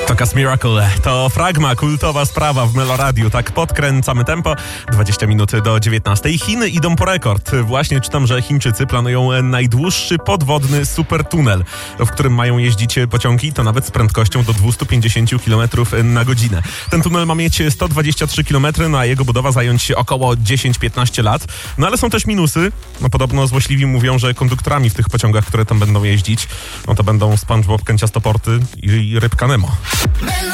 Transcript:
Tokas Miracle to Fragma, kultowa sprawa w Meloradiu. Tak podkręcamy tempo. 20 minut do 19. Chiny idą po rekord. Właśnie czytam, że Chińczycy planują najdłuższy podwodny supertunel, w którym mają jeździć pociągi, to nawet z prędkością do 250 km na godzinę. Ten tunel ma mieć 123 km, no a jego budowa zająć około 10-15 lat. No ale są też minusy. No podobno złośliwi mówią, że konduktorami w tych pociągach, które tam będą jeździć, no to będą SpongeBob, Kanciastoporty i Rybka Nemo.